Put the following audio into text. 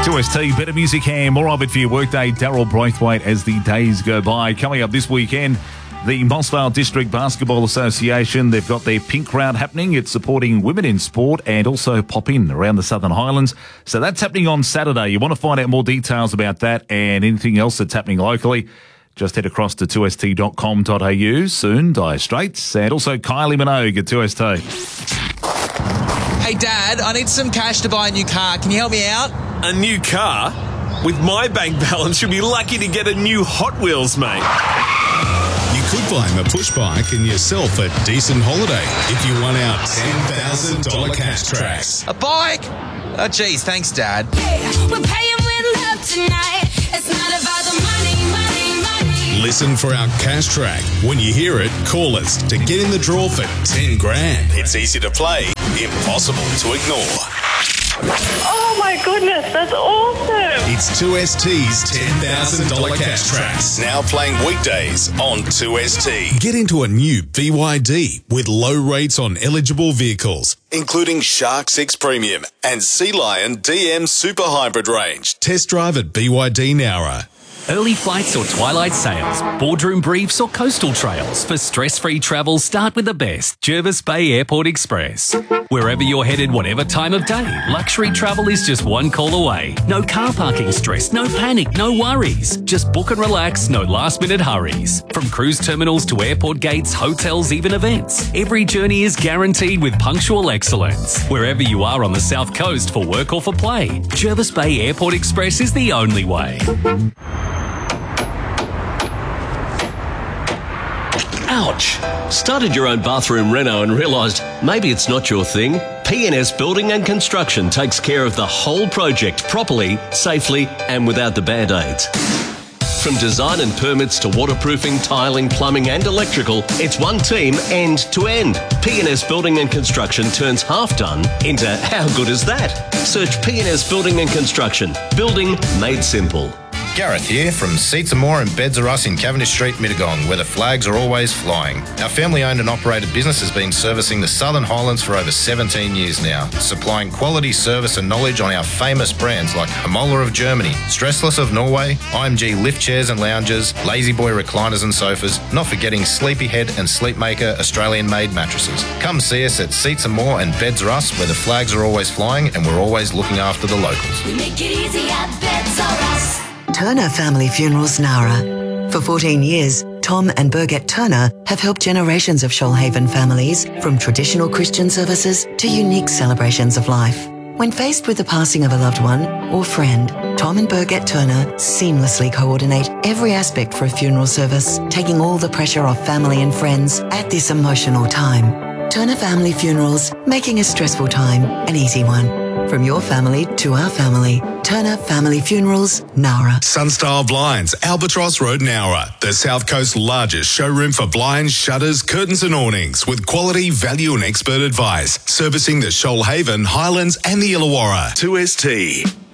2ST, better music and more of it for your workday. Daryl Braithwaite as the days go by. Coming up this weekend, the Mossvale District Basketball Association, they've got their Pink Round happening. It's supporting women in sport and also pop-in around the Southern Highlands. So that's happening on Saturday. You want to find out more details about that and anything else that's happening locally, just head across to 2st.com.au. Soon, Dire Straits and also Kylie Minogue at 2ST. Hey, Dad, I need some cash to buy a new car. Can you help me out? A new car? With my bank balance, you'll be lucky to get a new Hot Wheels, mate. You could buy him a push bike and yourself a decent holiday if you won our $10,000 cash tracks. A bike? Oh, geez, thanks, Dad. Hey, we're paying with love tonight. It's not about the money, money, money. Listen for our cash track. When you hear it, call us to get in the draw for 10 grand. It's easy to play, impossible to ignore. Oh my goodness, that's awesome. It's 2ST's $10,000 cash tracks. Now playing weekdays on 2ST. Get into a new BYD with low rates on eligible vehicles, including Shark 6 Premium and Sea Lion DM Super Hybrid range. Test drive at BYD Nowra. Early flights or twilight sails, boardroom briefs or coastal trails. For stress-free travel, start with the best, Jervis Bay Airport Express. Wherever you're headed, whatever time of day, luxury travel is just one call away. No car parking stress, no panic, no worries. Just book and relax, no last-minute hurries. From cruise terminals to airport gates, hotels, even events, every journey is guaranteed with punctual excellence. Wherever you are on the South Coast for work or for play, Jervis Bay Airport Express is the only way. Ouch! Started your own bathroom reno and realised maybe it's not your thing? PNS Building and Construction takes care of the whole project properly, safely and without the band-aids. From design and permits to waterproofing, tiling, plumbing and electrical, it's one team end to end. PNS Building and Construction turns half done into how good is that? Search PNS Building and Construction. Building made simple. Gareth here from Seats and More and Beds Are Us in Cavendish Street, Mittagong, where the flags are always flying. Our family-owned and operated business has been servicing the Southern Highlands for over 17 years now, supplying quality service and knowledge on our famous brands like Hamola of Germany, Stressless of Norway, IMG lift chairs and lounges, Lazy Boy recliners and sofas, not forgetting Sleepyhead and Sleepmaker Australian-made mattresses. Come see us at Seats and More and Beds Are Us, where the flags are always flying and we're always looking after the locals. We make it easy at Beds Are Us. Turner Family Funerals Nowra. For 14 years, Tom and Birgit Turner have helped generations of Shoalhaven families, from traditional Christian services to unique celebrations of life. When faced with the passing of a loved one or friend, Tom and Birgit Turner seamlessly coordinate every aspect for a funeral service, taking all the pressure off family and friends at this emotional time. Turner Family Funerals, making a stressful time an easy one. From your family to our family, Turner Family Funerals, Nowra. Sunstyle Blinds, Albatross Road, Nowra. The South Coast's largest showroom for blinds, shutters, curtains and awnings, with quality, value and expert advice. Servicing the Shoalhaven, Highlands and the Illawarra. 2ST.